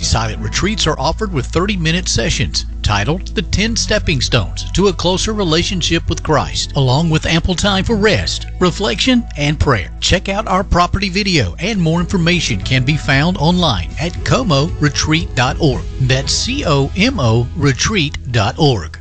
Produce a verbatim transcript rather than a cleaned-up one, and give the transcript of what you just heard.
Silent retreats are offered with thirty-minute sessions titled The ten Stepping Stones to a Closer Relationship with Christ, along with ample time for rest, reflection, and prayer. Check out our property video, and more information can be found online at como retreat dot org. That's C O M O retreat dot org.